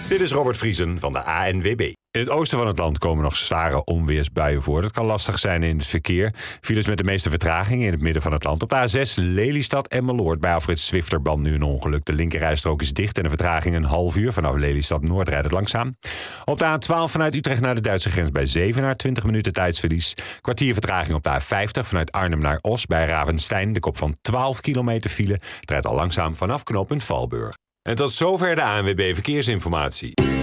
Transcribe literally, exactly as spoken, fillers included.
Dit is Robert Vriesen van de A N W B. In het oosten van het land komen nog zware onweersbuien voor. Dat kan lastig zijn in het verkeer. Files met de meeste vertraging in het midden van het land. Op de A zes Lelystad en Meloord bij Alfred Zwifterband nu een ongeluk. De linkerrijstrook is dicht en de vertraging een half uur. Vanaf Lelystad Noord rijdt het langzaam. Op de A twaalf vanuit Utrecht naar de Duitse grens bij Zevenaar. twintig minuten tijdsverlies. Kwartier vertraging op de A vijftig vanuit Arnhem naar Os bij Ravenstein. De kop van twaalf kilometer file. Het rijdt al langzaam vanaf knooppunt Valburg. En tot zover de A N W B Verkeersinformatie.